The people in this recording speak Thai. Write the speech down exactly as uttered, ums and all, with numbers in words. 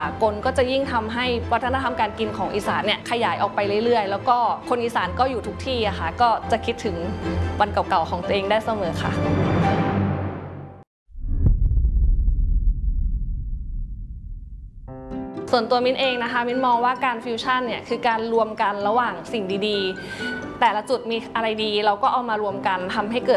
สากลก็จะยิ่งทำให้วัฒนธรรมการกินของอีสานเนี่ยขยายออกไปเรื่อยๆแล้วก็คนอีสานก็อยู่ทุกที่อะค่ะก็จะคิดถึงวันเก่าๆของตัวเองได้เสมอค่ะส่วนตัวมิ้นเองนะคะมิ้นมองว่าการฟิวชั่นเนี่ยคือการรวมกันระหว่างสิ่งดีๆแต่ละจุดมีอะไรดีเราก็เอามารวมกันทำให้เกิด